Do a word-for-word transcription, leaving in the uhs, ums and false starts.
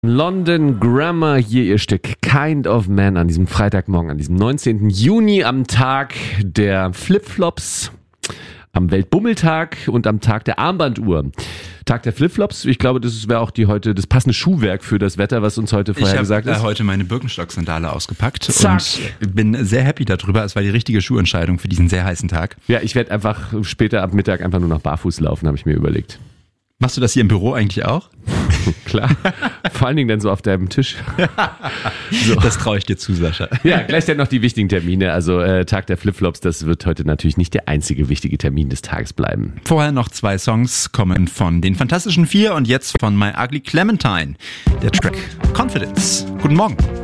London Grammar, hier ihr Stück Kind of Man an diesem Freitagmorgen, an diesem neunzehnten Juni, am Tag der Flipflops, am Weltbummeltag und am Tag der Armbanduhr. Tag der Flipflops, ich glaube, das wäre auch die heute das passende Schuhwerk für das Wetter, was uns heute vorher gesagt ist. Ich habe heute meine Birkenstock-Sandale ausgepackt Zack. und bin sehr happy darüber. Es war die richtige Schuhentscheidung für diesen sehr heißen Tag. Ja, ich werde einfach später ab Mittag einfach nur noch barfuß laufen, habe ich mir überlegt. Machst du das hier im Büro eigentlich auch? Klar, vor allen Dingen dann so auf deinem Tisch. So. Das traue ich dir zu, Sascha. Ja, gleich dann noch die wichtigen Termine. Also äh, Tag der Flipflops, das wird heute natürlich nicht der einzige wichtige Termin des Tages bleiben. Vorher noch zwei Songs kommen von den Fantastischen Vier und jetzt von My Ugly Clementine. Der Track Confidence. Guten Morgen.